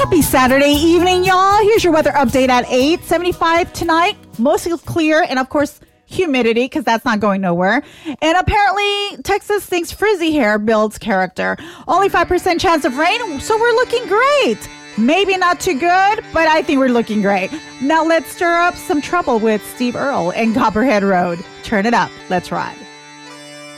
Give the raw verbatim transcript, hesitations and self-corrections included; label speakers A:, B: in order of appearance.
A: Happy Saturday evening, y'all. Here's your weather update at eight. seventy-five tonight, mostly clear, and of course, humidity, because that's not going nowhere. And apparently, Texas thinks frizzy hair builds character. Only five percent chance of rain, so we're looking great. Maybe not too good, but I think we're looking great. Now let's stir up some trouble with Steve Earle and Copperhead Road. Turn it up. Let's ride.